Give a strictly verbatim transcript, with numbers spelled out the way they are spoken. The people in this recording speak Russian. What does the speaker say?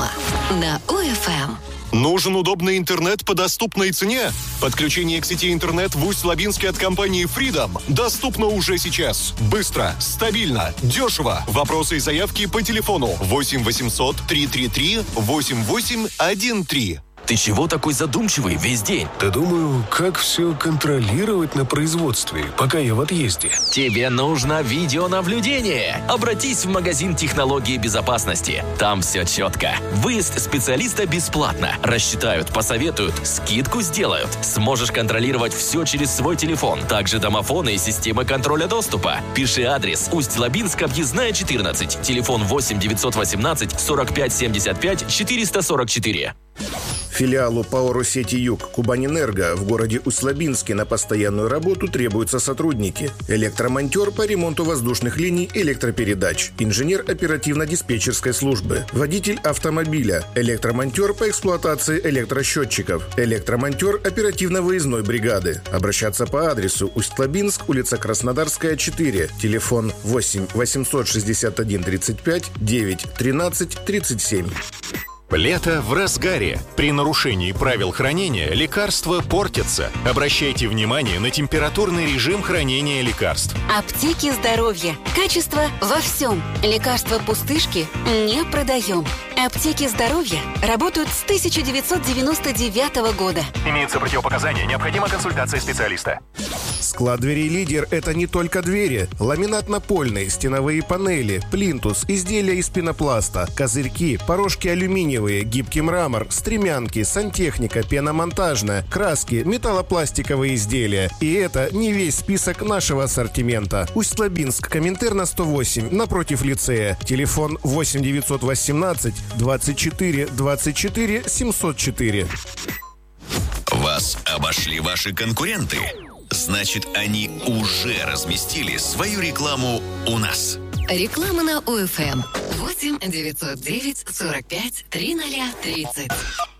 дома на ОФМ. Нужен удобный интернет по доступной цене? Подключение к сети интернет в Усть-Лабинске от компании Freedom доступно уже сейчас. Быстро, стабильно, дешево. Вопросы и заявки по телефону восемь восемьсот триста тридцать три восемьдесят восемь тринадцать. Ты чего такой задумчивый весь день? Да думаю, как все контролировать на производстве, пока я в отъезде. Тебе нужно видеонаблюдение. Обратись в магазин технологии безопасности. Там все четко. Выезд специалиста бесплатно. Рассчитают, посоветуют, скидку сделают. Сможешь контролировать все через свой телефон. Также домофоны и системы контроля доступа. Пиши адрес: Усть-Лабинск, объездная четырнадцать. Телефон восемь девятьсот восемнадцать сорок пять семьдесят пять четыреста сорок четыре. Филиалу ПАО «Россети Юг» Кубанэнерго в городе Усть-Лабинске на постоянную работу требуются сотрудники. Электромонтер по ремонту воздушных линий электропередач, инженер оперативно-диспетчерской службы, водитель автомобиля, электромонтер по эксплуатации электросчетчиков, электромонтер оперативно-выездной бригады. Обращаться по адресу Усть-Лабинск, улица Краснодарская, четыре, телефон восемь восемьсот шестьдесят один тридцать пять девять тринадцать тридцать семь. Лето в разгаре. При нарушении правил хранения лекарства портятся. Обращайте внимание на температурный режим хранения лекарств. Аптеки здоровья. Качество во всем. Лекарства-пустышки не продаем. Аптеки здоровья работают с тысяча девятьсот девяносто девятого года. Имеются противопоказания, необходима консультация специалиста. Склад дверей «Лидер» — это не только двери. Ламинат напольный, стеновые панели, плинтус, изделия из пенопласта, козырьки, порожки алюминиевые, гибкий мрамор, стремянки, сантехника, пеномонтажная, краски, металлопластиковые изделия. И это не весь список нашего ассортимента. Усть-Лабинск, Коминтерна сто восемь, напротив лицея. Телефон восемь девятьсот восемнадцать двадцать четыре двадцать четыре семьсот четыре. Вас обошли ваши конкуренты? Значит, они уже разместили свою рекламу у нас. Реклама на ОФМ. восемь девятьсот девять сорок пять тридцать тридцать.